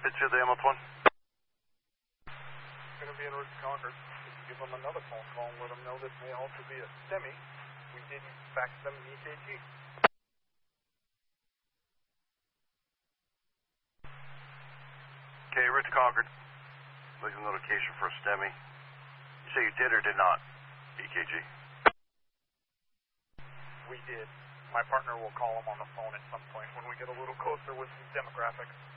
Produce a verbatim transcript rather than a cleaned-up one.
It's you, the M F one. Going to be in route to Concord. Give them another phone call and let them know this may also be a STEMI. We didn't fax them an E K G. Okay, route to Concord. Leave a notification for a STEMI. You say you did or did not? E K G. We did. My partner will call them on the phone at some point when we get a little closer with some demographics.